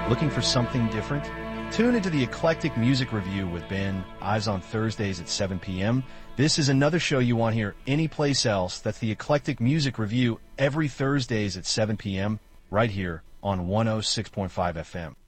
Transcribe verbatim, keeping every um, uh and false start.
Looking for something different? Tune into the Eclectic Music Review with Ben, Eyes on Thursdays at seven p.m. This is another show you won't hear anyplace else. That's the Eclectic Music Review every Thursdays at seven p.m. right here on one oh six point five F M.